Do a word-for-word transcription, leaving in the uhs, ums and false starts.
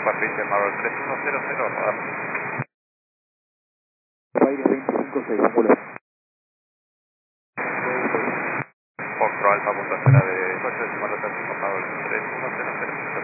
superficie Marvel tres uno cero cero, rodar. Aire veinticinco seis, Angulo. Foxtrot Alfa, punto espera de coche, decimal cinco, Marvel tres uno cero cero.